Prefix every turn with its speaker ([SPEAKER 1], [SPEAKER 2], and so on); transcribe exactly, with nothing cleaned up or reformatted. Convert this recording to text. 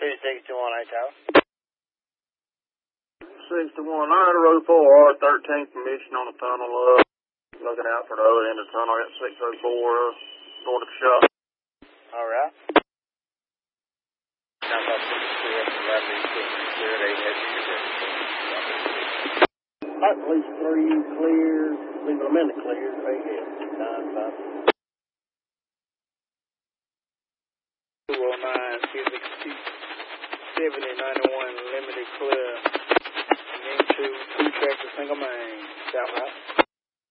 [SPEAKER 1] two sixty-one, eight tower.
[SPEAKER 2] sixty-one, nine, road four, R thirteen, permission on the tunnel, uh, looking out for the other end of the tunnel, I got six oh four, uh, north of the shop.
[SPEAKER 1] Alright. Now about six clear, eleven, six clear, eight heavy,
[SPEAKER 2] Alright, police three clear, leaving them in the clear, eight heavy, nine, five.
[SPEAKER 1] two oh nine, Civic seventy, ninety-one, limited clear. And then two, two tractor, single main, south right.